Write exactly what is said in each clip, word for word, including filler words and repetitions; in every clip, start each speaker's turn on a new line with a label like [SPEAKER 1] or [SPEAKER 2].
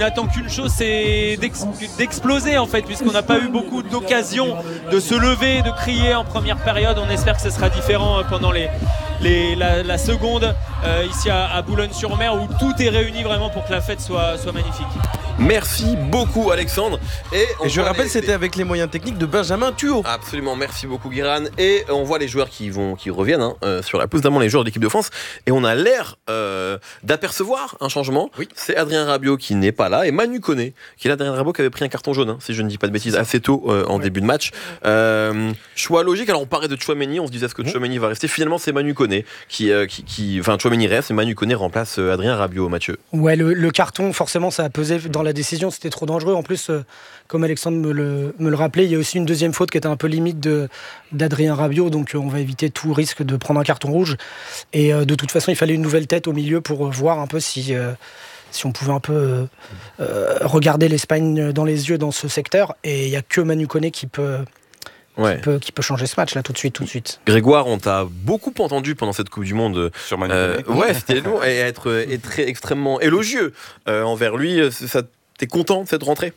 [SPEAKER 1] n'attend qu'une chose, c'est d'ex- d'exploser en fait, puisqu'on n'a pas eu beaucoup d'occasions de se lever, de crier en première période. On espère que ce sera différent pendant les, les, la, la seconde euh, ici à, à Boulogne-sur-Mer, où tout est réuni vraiment pour que la fête soit, soit magnifique.
[SPEAKER 2] Merci beaucoup Alexandre. Et,
[SPEAKER 3] et je rappelle,
[SPEAKER 2] les...
[SPEAKER 3] c'était avec les moyens techniques de Benjamin Thuot.
[SPEAKER 2] Absolument, merci beaucoup Guiran. Et on voit les joueurs qui, vont, qui reviennent hein, euh, sur la pelouse, notamment les joueurs de l'équipe de France. Et on a l'air euh, d'apercevoir un changement.
[SPEAKER 3] Oui.
[SPEAKER 2] C'est Adrien Rabiot qui n'est pas là et Manu Koné, qui est là. Adrien Rabiot qui avait pris un carton jaune, hein, si je ne dis pas de bêtises, assez tôt euh, en ouais. début de match. Euh, choix logique. Alors on parlait de Tchouaméni, on se disait est-ce que Tchouaméni va rester. Finalement, c'est Manu Koné qui, euh, qui, qui, enfin Tchouaméni reste et Manu Koné remplace euh, Adrien Rabiot. Mathieu.
[SPEAKER 4] Ouais, le, le carton, forcément, ça a pesé dans la décision. C'était trop dangereux. En plus, euh, comme Alexandre me le, me le rappelait, il y a aussi une deuxième faute qui était un peu limite de, d'Adrien Rabiot, donc euh, on va éviter tout risque de prendre un carton rouge. Et euh, de toute façon, il fallait une nouvelle tête au milieu pour euh, voir un peu si, euh, si on pouvait un peu euh, euh, regarder l'Espagne dans les yeux dans ce secteur. Et il n'y a que Manu Koné qui peut... Ouais. Qui, peut, qui peut changer ce match là tout de suite, tout de suite.
[SPEAKER 2] Grégoire, on t'a beaucoup entendu pendant cette Coupe du Monde
[SPEAKER 5] sur Manu
[SPEAKER 2] euh,
[SPEAKER 5] Koné.
[SPEAKER 2] Ouais, c'était long et être et très extrêmement élogieux euh, envers lui. Ça, t'es content de cette rentrée?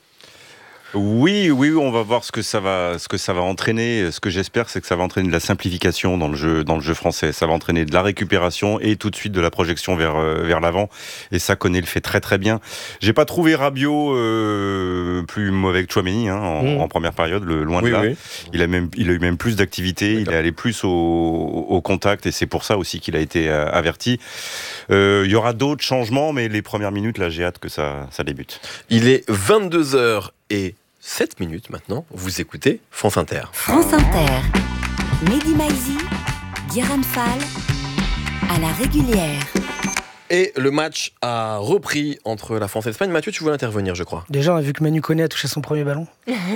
[SPEAKER 5] Oui, oui, on va voir ce que ça va, ce que ça va entraîner. Ce que j'espère, c'est que ça va entraîner de la simplification dans le jeu, dans le jeu français. Ça va entraîner de la récupération et tout de suite de la projection vers vers l'avant. Et ça, Koné le fait très très bien. J'ai pas trouvé Rabiot euh, plus mauvais que Tchouaméni hein, en, mmh. en première période, le, loin de oui, là. Oui. Il a même, il a eu même plus d'activité. D'accord. Il est allé plus au, au contact et c'est pour ça aussi qu'il a été averti. Euh, il y aura d'autres changements, mais les premières minutes, là, j'ai hâte que ça, ça débute.
[SPEAKER 2] Il est vingt-deux heures et sept minutes maintenant, vous écoutez France Inter.
[SPEAKER 6] France Inter, Mehdi Maizi, Guérin Fall, à la régulière.
[SPEAKER 2] Et le match a repris entre la France et l'Espagne. Mathieu, tu voulais intervenir, je crois.
[SPEAKER 4] Déjà, on a vu que Manu Koné a touché son premier ballon.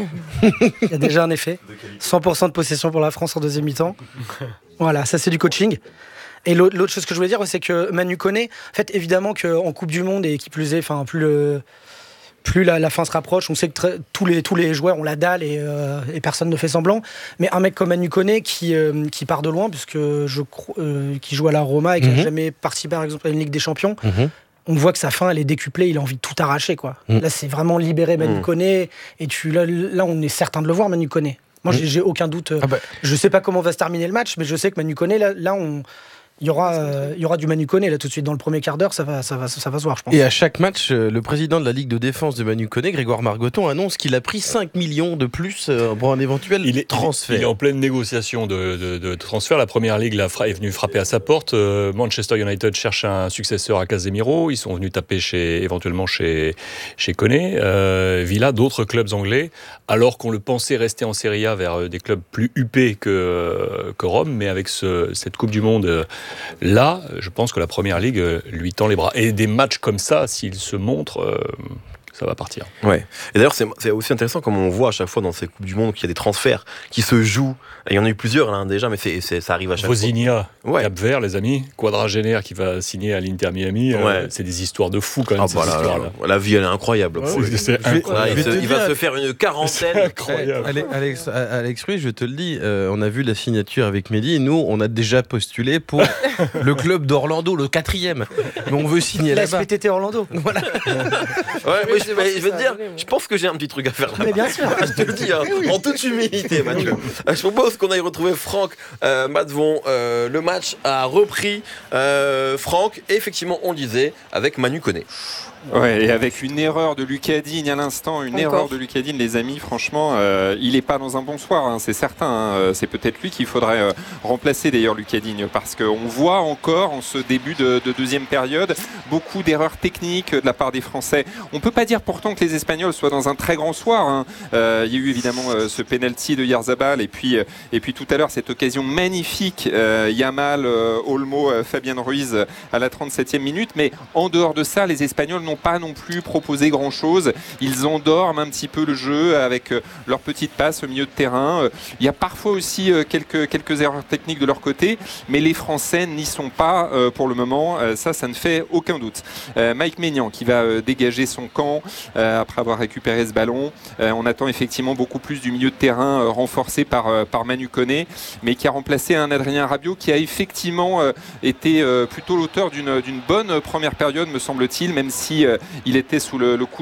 [SPEAKER 4] Il y a déjà un effet. cent pour cent de possession pour la France en deuxième mi-temps. Voilà, ça c'est du coaching. Et l'autre, l'autre chose que je voulais dire, c'est que Manu Koné, en fait, évidemment qu'en Coupe du Monde, et qui plus est, enfin, plus le... Plus la, la fin se rapproche, on sait que très, tous, les, tous les joueurs ont la dalle et, euh, et personne ne fait semblant. Mais un mec comme Manu Koné qui, euh, qui part de loin, puisque je, euh, qui joue à la Roma et qui n'a mm-hmm. jamais participé par exemple à une Ligue des Champions, mm-hmm. on voit que sa fin elle est décuplée, il a envie de tout arracher. Quoi. Mm. Là, c'est vraiment libérer Manu mm. Koné. Et tu, là, là, on est certain de le voir, Manu Koné. Moi, mm. j'ai, j'ai aucun doute. Ah bah. Je ne sais pas comment va se terminer le match, mais je sais que Manu Koné, là, là on. Il y aura, euh, il y aura du Manu Koné là tout de suite dans le premier quart d'heure, ça va, ça va, ça va se voir, je pense.
[SPEAKER 3] Et à chaque match, euh, le président de la Ligue de défense de Manu Koné, Grégoire Margoton, annonce qu'il a pris cinq millions de plus euh, pour un éventuel
[SPEAKER 7] il est,
[SPEAKER 3] transfert.
[SPEAKER 7] Il est en pleine négociation de, de, de transfert. La première Ligue là, est venue frapper à sa porte. Euh, Manchester United cherche un successeur à Casemiro. Ils sont venus taper chez, éventuellement chez, chez Koné. Euh, Villa, d'autres clubs anglais, alors qu'on le pensait rester en Serie A vers des clubs plus huppés que, que Rome, mais avec ce, cette Coupe du Monde euh, là, je pense que la Première Ligue lui tend les bras. Et des matchs comme ça, s'il se montre, euh, ça va partir.
[SPEAKER 2] Ouais. Et d'ailleurs, c'est, c'est aussi intéressant comme on voit à chaque fois dans ces Coupes du Monde qu'il y a des transferts qui se jouent. Il y en a eu plusieurs là, déjà, mais c'est, c'est, ça arrive à chaque
[SPEAKER 7] Vozinha,
[SPEAKER 2] fois. Ouais.
[SPEAKER 7] Cap-Vert, les amis. Quadragénaire qui va signer à l'Inter Miami. Ouais. Euh, c'est des histoires de fous quand même. Ah bah
[SPEAKER 2] là, là, là. La vie, elle est incroyable. Ouais,
[SPEAKER 7] c'est, c'est incroyable.
[SPEAKER 2] Là, il, se, il va se faire une quarantaine.
[SPEAKER 7] C'est incroyable.
[SPEAKER 3] Alex, Alex Ruiz, je te le dis, euh, on a vu la signature avec Mehdi et nous, on a déjà postulé pour le club d'Orlando, le quatrième. Mais on veut signer
[SPEAKER 4] la
[SPEAKER 3] là-bas.
[SPEAKER 4] S P T T Orlando.
[SPEAKER 3] Voilà.
[SPEAKER 2] Ouais, mais je, mais je vais te dire, je pense que j'ai un petit truc à faire là-bas.
[SPEAKER 4] Mais bien sûr.
[SPEAKER 2] Je te le dis, hein, oui. En toute humilité, Mathieu. Je propose qu'on aille retrouver Franck euh, Matvon. Euh, le match a repris. Euh, Franck, effectivement, on le disait, avec Manu Koné.
[SPEAKER 8] Ouais, et avec une erreur de Lucas Digne à l'instant, une Encore. erreur de Lucas Digne, les amis, franchement, euh, il n'est pas dans un bon soir, hein, c'est certain. Hein, c'est peut-être lui qu'il faudrait euh, remplacer d'ailleurs, Lucas Digne, parce qu'on voit encore en ce début de, de deuxième période beaucoup d'erreurs techniques de la part des Français. On ne peut pas dire pourtant que les Espagnols soient dans un très grand soir. Hein. Euh, il y a eu évidemment euh, ce penalty de Yarzabal et puis, euh, et puis tout à l'heure cette occasion magnifique, euh, Yamal, euh, Olmo, euh, Fabien Ruiz à la trente-septième minute. Mais en dehors de ça, les Espagnols n'ont pas non plus proposé grand chose. Ils endorment un petit peu le jeu avec euh, leurs petites passes au milieu de terrain. Euh, il y a parfois aussi euh, quelques, quelques erreurs techniques de leur côté, mais les Français n'y sont pas euh, pour le moment. Euh, ça, ça ne fait aucun doute. Euh, Mike Maignan qui va euh, dégager son camp euh, après avoir récupéré ce ballon. Euh, on attend effectivement beaucoup plus du milieu de terrain euh, renforcé par, euh, par Manu Koné, mais qui a remplacé un Adrien Rabiot qui a effectivement euh, été euh, plutôt l'auteur d'une, d'une bonne première période, me semble-t-il, même si euh, il était sous le, le coup